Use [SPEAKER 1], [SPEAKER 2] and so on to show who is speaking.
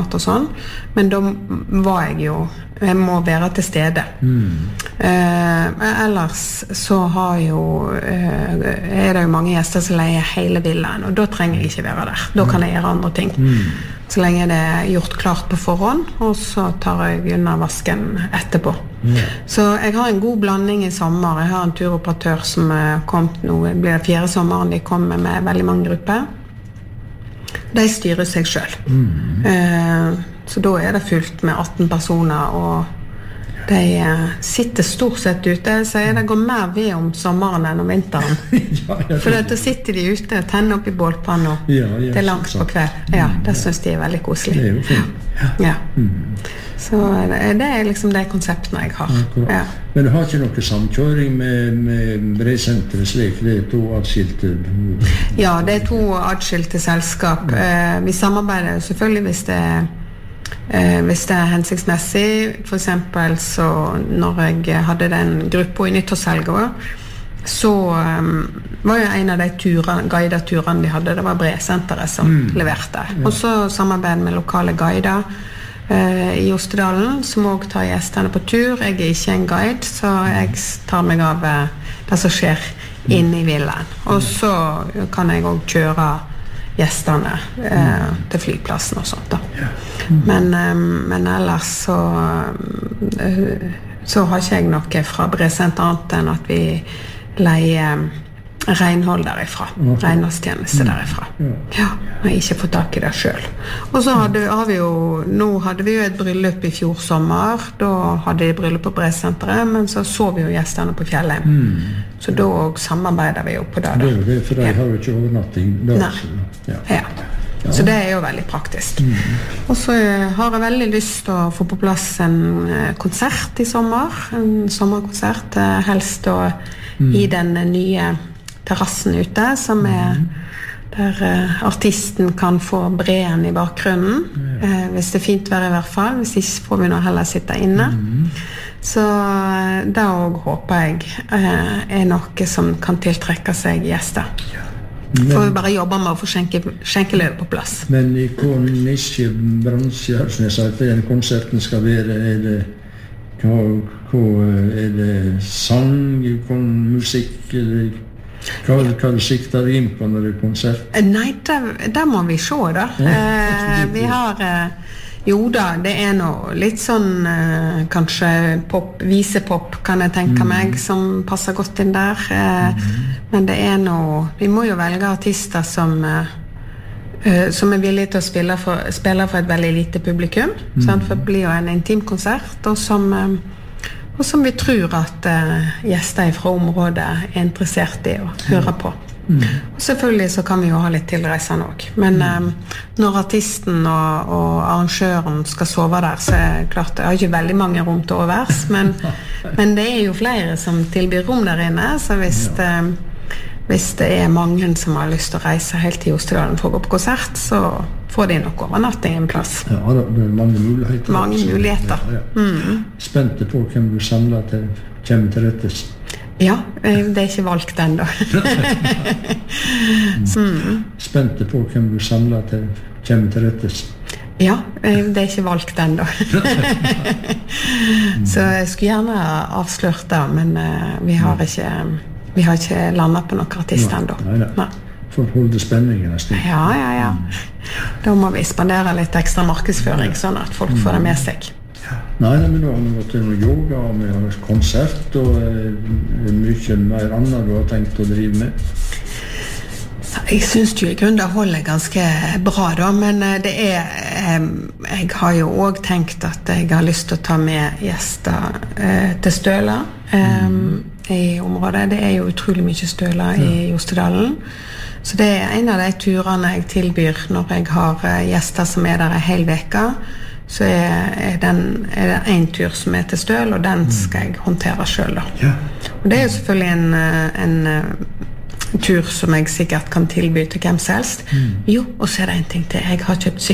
[SPEAKER 1] mat og sånn, men da var jeg må være til stede. Ellers så er det jo mange gjester som leier hele villaen, og da trenger jeg ikke være der. Da kan jeg gjøre andre ting. Så lenge det er gjort klart på forhånd, og så tar jeg unna vasken etterpå. Så jeg har en god blanding I sommer. Jeg har en turoperatør som kom nå, det blir 4. sommeren de kommer med veldig mange grupper. De styrer seg selv. Så da er det fullt med 18 personer, og de sitter stort sett ute. Så det går mer ved om sommeren enn om vinteren. For da sitter de ute og tenner opp I bålpanna. Det er langt på kveld. Ja, det synes de veldig koselig.
[SPEAKER 2] Det jo fint.
[SPEAKER 1] Ja. Så det liksom de konseptene jeg har. Ja.
[SPEAKER 2] Men du har ikke noe samkjøring med Bresenteret slik? Det 2 adskilte?
[SPEAKER 1] Ja, det 2 adskilte selskap. Vi samarbeider selvfølgelig hvis det hensiktsmessig. For eksempel så når jeg hadde den gruppa I nyttårshelga, så var jo en av de guidet turene de hadde, det var Bresenteret som leverte. Og så samarbeidet med lokale guider I Ostedalen, som også tar gjestene på tur. Jeg ikke en guide, så jeg tar meg av det som skjer inne I villaen. Og så kan jeg også kjøre gjestene til flyplassen og sånt da. Men ellers så har ikke jeg noe fra Bresenteret annet enn at vi leier renhold derifra, renholdstjeneste derifra. Ja, men ikke fått tak I det selv. Og så hadde vi jo et bryllup I fjor sommer, da hadde de bryllup på Bresenteret, men så vi jo gjestene på Fjellheim. Så da samarbeider vi jo på det.
[SPEAKER 2] Det for de har jo ikke overnatting.
[SPEAKER 1] Ja. Så det jo veldig praktisk. Og så har jeg veldig lyst til å få på plass en konsert I sommer, en sommerkonsert, helst da I den nye terrassen ute, som der artisten kan få breen I bakgrunnen, hvis det fint vær I hvert fall, hvis ikke får vi nå heller sitte inne. Så da håper jeg noe som kan tiltrekke seg gjester. Får vi bare jobbe med å få skjenkeløp på plass.
[SPEAKER 2] Men I hvor nisjebransje, som jeg sa, den konserten skal være, det sang, musikk, hva du sikter inn på når det konsert?
[SPEAKER 1] Nei, det må vi se da. Vi har jo da, det noe litt sånn kanskje visepop kan jeg tenke meg som passer godt inn der, men det noe, vi må jo velge artister som villige til å spille for et veldig lite publikum, for det blir jo en intim konsert, og som vi tror at gjester fra området interessert I å høre på. Og selvfølgelig så kan vi jo ha litt tilreisende også. Men når artisten og arrangøren skal sove der, så klart, jeg har ikke veldig mange rom til overs, men det jo flere som tilbyr rom der inne, så hvis det mange som har lyst til å reise helt til Ostedalen for å gå på konsert, så får de nok overnatting en plass.
[SPEAKER 2] Ja, det mange muligheter.
[SPEAKER 1] Mange muligheter.
[SPEAKER 2] Spente på hvem du samler til, kommer til rettes.
[SPEAKER 1] Ja, det ikke valgt enda.
[SPEAKER 2] Spente på hvem du samler til, kommer til rettes.
[SPEAKER 1] Ja, det ikke valgt enda. Så jeg skulle gjerne avslørt det, men vi har ikke landet på noen artist enda.
[SPEAKER 2] Nei. For å holde spenningen en stund.
[SPEAKER 1] Ja. Da må vi spandere litt ekstra markedsføring, sånn at folk får det med seg.
[SPEAKER 2] Nei, men nå har vi gått til noe yoga, og vi har konsert, og mye mer annet du har tenkt å drive med.
[SPEAKER 1] Jeg synes jo I grunnen det holder ganske bra da, men det jeg har jo også tenkt at jeg har lyst til å ta med gjester til Støla I området. Det jo utrolig mye Støla I Ostedalen. Så det en av de turene jeg tilbyr når jeg har gjester som der en hel veke, så det en tur som til Støl, og den skal jeg håndtere selv da. Og det jo selvfølgelig en tur som jeg sikkert kan tilby til hvem som helst. Jo, og så det en ting til. Jeg har kjøpt